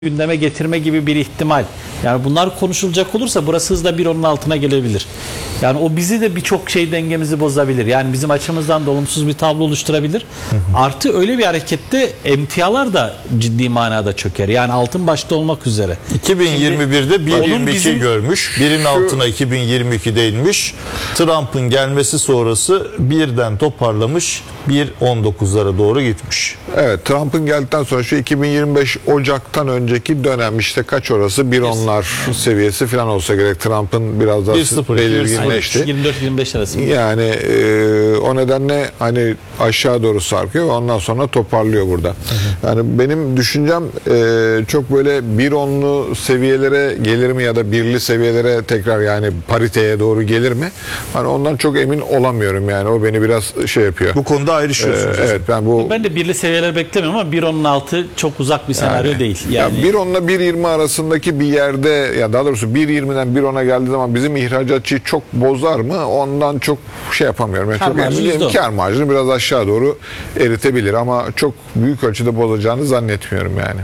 gündeme getirme gibi bir ihtimal. Yani bunlar konuşulacak olursa burası hızla 1.10'un altına gelebilir. Yani o bizi de birçok şey dengemizi bozabilir. Yani bizim açımızdan da olumsuz bir tablo oluşturabilir. Artı öyle bir harekette emtialar da ciddi manada çöker. Yani altın başta olmak üzere. 2021'de 1.22 görmüş. Birin altına 2022'de inmiş. Trump'ın gelmesi sonrası birden toparlamış. 1.19'lara doğru gitmiş. Evet, Trump'ın geldikten sonra şu 2025 Ocak'tan önceki dönem işte kaç orası 1.10'lar seviyesi falan olsa gerek. Trump'ın biraz daha 1.0, belirginleşti. 24-25 arası. Yani o nedenle hani aşağı doğru sarkıyor ve ondan sonra toparlıyor burada. Yani benim düşüncem çok böyle 1.10'lu seviyelere gelir mi ya da 1'li seviyelere tekrar yani pariteye doğru gelir mi? Hani ondan çok emin olamıyorum yani. O beni biraz şey yapıyor. Bu konuda ayrışıyorsunuz. Evet, Ben de birli seviyeler beklemiyorum ama 1.10'un altı çok uzak bir senaryo değil. Yani 1.10 ile 1.20 arasındaki bir yerde, ya daha doğrusu 1.20'den 1.10'a geldiği zaman bizim ihracatçıyı çok bozar mı? Ondan çok şey yapamıyorum. Yani Kar çok marjı emin değilim. %10. Kar marjını biraz aşağı doğru eritebilir ama çok büyük ölçüde bozacağını zannetmiyorum yani.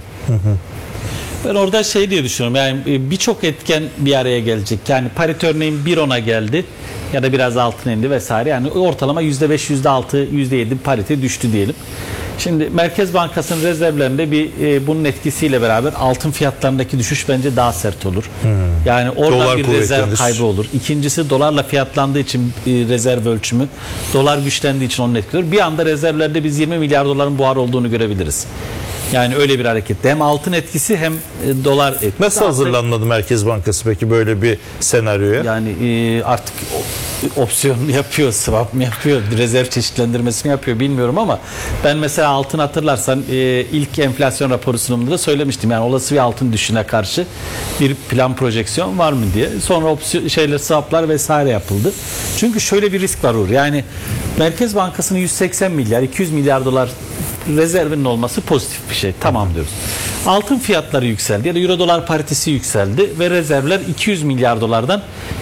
ben orada şey diye düşünüyorum. Yani birçok etken bir araya gelecek. Yani parite örneğin 1.10'a geldi ya da biraz altına indi vesaire. Yani ortalama %5, %6, %7 parite düştü diyelim. Şimdi Merkez Bankası'nın rezervlerinde bunun etkisiyle beraber altın fiyatlarındaki düşüş bence daha sert olur. Yani orada Dolar bir rezerv kuvvetlenir. kaybı olur. İkincisi dolarla fiyatlandığı için rezerv ölçümü, dolar güçlendiği için onun etkiliyor. Bir anda rezervlerde biz 20 milyar doların buhar olduğunu görebiliriz. Yani öyle bir harekette hem altın etkisi hem dolar etkisi. Nasıl hazırlanmadı Merkez Bankası peki böyle bir senaryoya? Yani artık opsiyon mu yapıyor, swap mı yapıyor, rezerv çeşitlendirmesi mi yapıyor bilmiyorum ama ben mesela altın hatırlarsan ilk enflasyon raporu sunumunda söylemiştim. Yani olası bir altın düşüşüne karşı bir plan projeksiyon var mı diye. Sonra swaplar vesaire yapıldı. Çünkü şöyle bir risk var Uğur. Yani Merkez Bankası'nın 180 milyar, 200 milyar dolar rezervinin olması pozitif bir şey. Tamam diyoruz. Altın fiyatları yükseldi ya da euro dolar paritesi yükseldi ve rezervler 200 milyar dolardan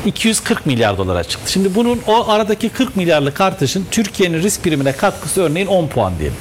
240 milyar dolara çıktı. Şimdi bunun o aradaki 40 milyarlık artışın Türkiye'nin risk primine katkısı örneğin 10 puan diyelim.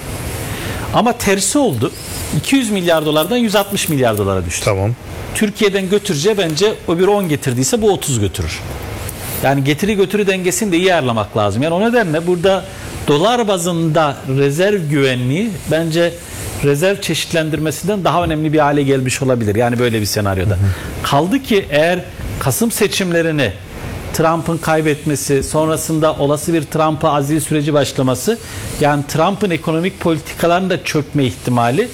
Ama tersi oldu. 200 milyar dolardan 160 milyar dolara düştü. Tamam. Türkiye'den götüreceği bence o bir 10 getirdiyse bu 30 götürür. Yani getiri götürü dengesini de iyi ayarlamak lazım. Yani o nedenle burada dolar bazında rezerv güvenliği bence rezerv çeşitlendirmesinden daha önemli bir hale gelmiş olabilir. Yani böyle bir senaryoda. Kaldı ki eğer Kasım seçimlerini Trump'ın kaybetmesi, sonrasında olası bir Trump'a azil süreci başlaması, yani Trump'ın ekonomik politikalarının da çökme ihtimali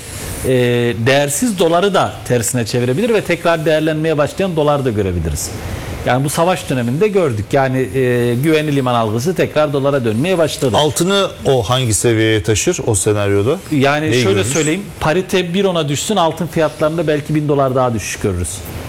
değersiz doları da tersine çevirebilir ve tekrar değerlenmeye başlayan dolar da görebiliriz. Yani bu savaş döneminde gördük. Yani güvenli liman algısı tekrar dolara dönmeye başladı. Altını o hangi seviyeye taşır o senaryoda? Yani Neyi şöyle görürüz? söyleyeyim. Parite 1.10'a düşsün, altın fiyatlarında belki 1000 dolar daha düşüş görürüz.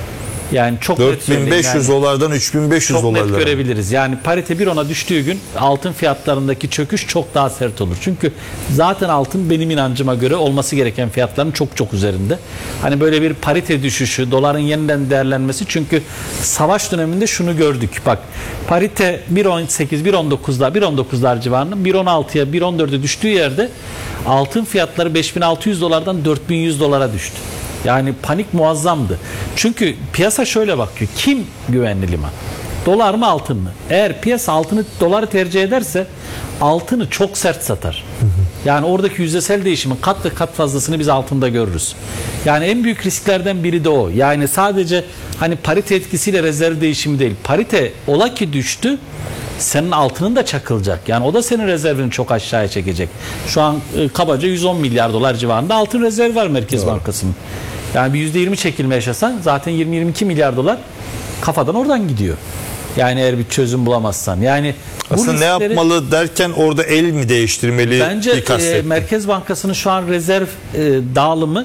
Yani çok net söyleyeyim. 4500 Yani. dolardan 3500 Çok net dolarlara. görebiliriz. Yani parite 1.10'a düştüğü gün altın fiyatlarındaki çöküş çok daha sert olur. Çünkü zaten altın benim inancıma göre olması gereken fiyatların çok çok üzerinde. Hani böyle bir parite düşüşü, doların yeniden değerlenmesi, çünkü savaş döneminde şunu gördük. Bak, parite 1.18, 1.19'lar civarında 1.16'ya, 1.14'e düştüğü yerde altın fiyatları 5600 dolardan 4100 dolara düştü. Yani panik muazzamdı. Çünkü piyasa şöyle bakıyor. Kim güvenli liman? Dolar mı, altın mı? Eğer piyasa doları tercih ederse altını çok sert satar. Yani oradaki yüzdesel değişimin kat ve kat fazlasını biz altında görürüz. Yani en büyük risklerden biri de o. Yani sadece hani parite etkisiyle rezerv değişimi değil. Parite ola ki düştü, senin altının da çakılacak. Yani o da senin rezervini çok aşağıya çekecek. Şu an kabaca 110 milyar dolar civarında altın rezerv var Merkez Bankası'nın. Yani bir %20 çekilme yaşasan zaten 20-22 milyar dolar kafadan oradan gidiyor. Yani eğer bir çözüm bulamazsan. Yani aslında ne yapmalı derken orada el mi değiştirmeli? Bence Merkez Bankası'nın şu an rezerv dağılımı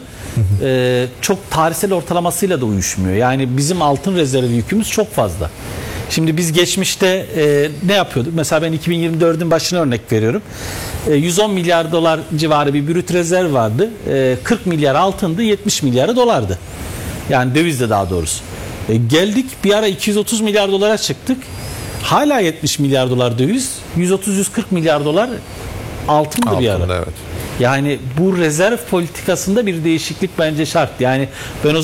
çok tarihsel ortalamasıyla da uyuşmuyor. Yani bizim altın rezervi yükümüz çok fazla. Şimdi biz geçmişte ne yapıyorduk? Mesela ben 2024'ün başına örnek veriyorum. 110 milyar dolar civarı bir brüt rezerv vardı. 40 milyar altındı, 70 milyarı dolardı. Yani dövizde daha doğrusu. Geldik bir ara 230 milyar dolara çıktık. Hala 70 milyar dolar döviz, 130-140 milyar dolar altındı bir ara. Evet. Yani bu rezerv politikasında bir değişiklik bence şart. Yani ben o